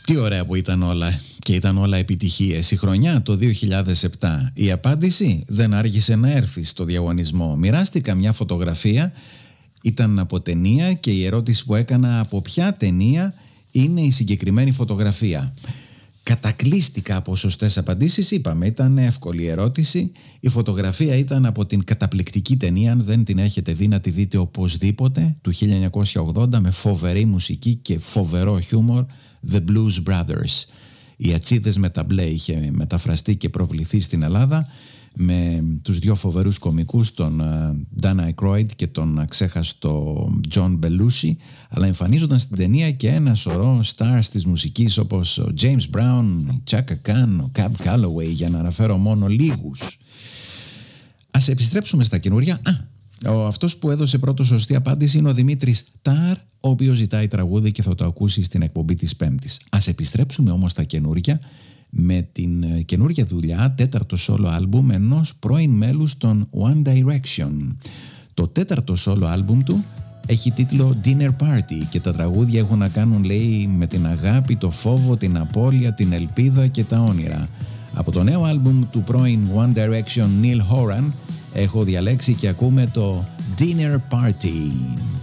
Τι ωραία που ήταν όλα και ήταν όλα επιτυχίες. Η χρονιά το 2007. Η απάντηση δεν άργησε να έρθει στο διαγωνισμό. Μοιράστηκα μια φωτογραφία, ήταν από ταινία και η ερώτηση που έκανα από ποια ταινία είναι η συγκεκριμένη φωτογραφία. Κατακλείστηκα από σωστές απαντήσεις, είπαμε, ήταν εύκολη ερώτηση. Η φωτογραφία ήταν από την καταπληκτική ταινία, αν δεν την έχετε δει να τη δείτε οπωσδήποτε, του 1980 με φοβερή μουσική και φοβερό χιούμορ, The Blues Brothers. Οι Ατσίδες με τα μπλε είχε μεταφραστεί και προβληθεί στην Ελλάδα με τους δύο φοβερούς κομικούς, τον Dan Aykroyd και τον αξέχαστο John Belushi, αλλά εμφανίζονταν στην ταινία και ένα σωρό stars της μουσικής όπως ο James Brown, ο Chaka Khan, ο Cab Calloway, για να αναφέρω μόνο λίγους. Ας επιστρέψουμε στα καινούρια. Αυτός που έδωσε πρώτο σωστή απάντηση είναι ο Δημήτρης Τάρ, ο οποίος ζητάει τραγούδι και θα το ακούσει στην εκπομπή της Πέμπτης. Ας επιστρέψουμε όμως στα καινούρια με την καινούρια δουλειά, τέταρτο solo άλμπουμ ενός πρώην μέλους των One Direction. Το τέταρτο solo άλμπουμ του έχει τίτλο Dinner Party και τα τραγούδια έχουν να κάνουν, λέει, με την αγάπη, το φόβο, την απώλεια, την ελπίδα και τα όνειρα. Από το νέο άλμπουμ του πρώην One Direction Neil Horan έχω διαλέξει και ακούμε το Dinner Party.